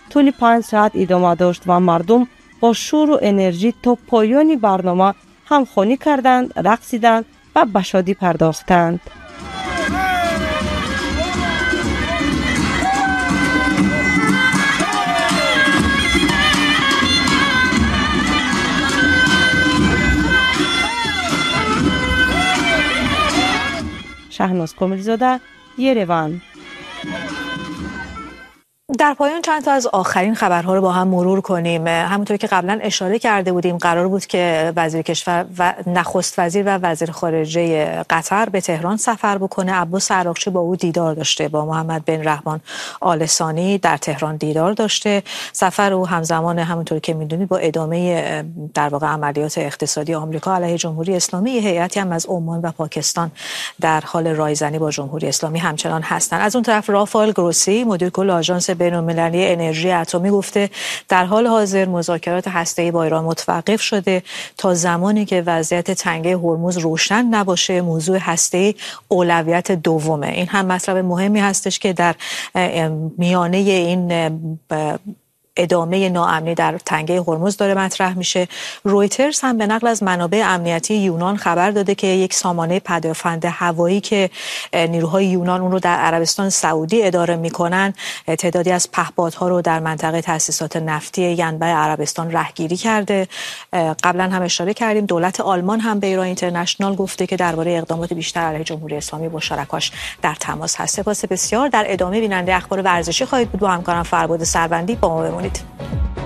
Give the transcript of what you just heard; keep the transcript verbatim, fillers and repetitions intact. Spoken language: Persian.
طول پنج ساعت ادامه داشت و مردم با شور و انرژی تا پایان برنامه همخوانی کردند، رقصیدند و به شادی پرداختند. شهناز کاملزاده، یریوان. در پایان چند تا از آخرین خبرها رو با هم مرور کنیم. همونطور که قبلا اشاره کرده بودیم قرار بود که وزیر کشور و نخست وزیر و وزیر خارجه قطر به تهران سفر بکنه. عباس عراقچی با او دیدار داشته، با محمد بن رحمان آل ثانی در تهران دیدار داشته. سفر او همزمان همونطور که میدونید با ادامه در واقع عملیات اقتصادی آمریکا علیه جمهوری اسلامی، هیئتی هم از عمان و پاکستان در حال رایزنی با جمهوری اسلامی همچنان هستند. از اون طرف رافائل گروسی مدیر کل آژانس بین‌المللی انرژی اتمی گفته در حال حاضر مذاکرات هسته‌ای با ایران متوقف شده تا زمانی که وضعیت تنگه هرمز روشن نباشه موضوع هسته‌ای اولویت دومه. این هم مطلب مهمی هستش که در میانه این ادامه ناامنی در تنگه هرمز داره مطرح میشه. رویترز هم به نقل از منابع امنیتی یونان خبر داده که یک سامانه پدافند هوایی که نیروهای یونان اون رو در عربستان سعودی اداره میکنن تعدادی از پهپادها رو در منطقه تأسیسات نفتی ینبع عربستان رهگیری کرده. قبلا هم اشاره کردیم دولت آلمان هم به ایران اینترنشنال گفته که درباره اقدامات بیشتر علیه جمهوری اسلامی با شرکاش در تماس هست. سپاس بسیار. در ادامه بیننده اخبار ورزشی خواهید بود با همکارم فرباد سروندی. با ما بمونید.